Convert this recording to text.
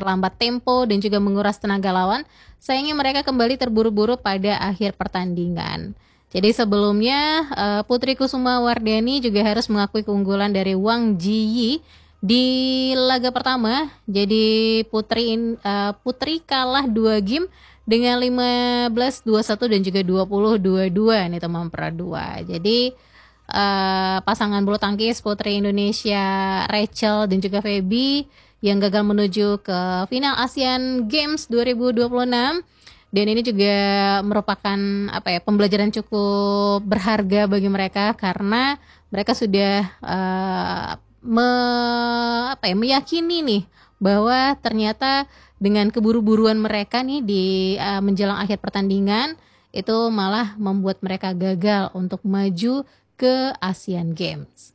memperlambat tempo dan juga menguras tenaga lawan, sayangnya mereka kembali terburu-buru pada akhir pertandingan. Jadi sebelumnya Putri Kusuma Wardani juga harus mengakui keunggulan dari Wang Jiyi di laga pertama. Jadi Putri kalah 2 game dengan 15-21 dan juga 20-22 nih teman Pradua. Jadi pasangan bulu tangkis putri Indonesia Rachel dan juga Feby yang gagal menuju ke final ASEAN Games 2026, dan ini juga merupakan pembelajaran cukup berharga bagi mereka karena mereka sudah meyakini nih bahwa ternyata dengan keburu-buruan mereka nih di menjelang akhir pertandingan itu malah membuat mereka gagal untuk maju ke ASEAN Games.